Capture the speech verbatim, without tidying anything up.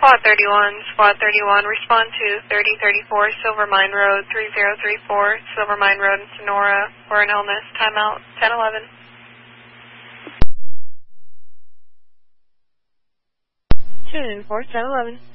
Squad thirty-one, Squad thirty-one, respond to thirty thirty-four Silver Mine Road, three zero three four, Silver Mine Road in Sonora, for an illness. Timeout, ten eleven. Tune in for ten eleven.